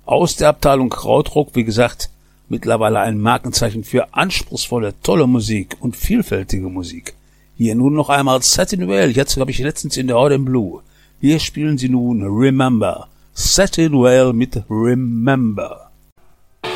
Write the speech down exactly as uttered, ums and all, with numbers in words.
aus der Abteilung Krautrock, wie gesagt, mittlerweile ein Markenzeichen für anspruchsvolle, tolle Musik und vielfältige Musik. Hier nun noch einmal Satin Vale, jetzt habe ich letztens in der Odd in Blue. Hier spielen sie nun Remember. Satin Vale mit Remember.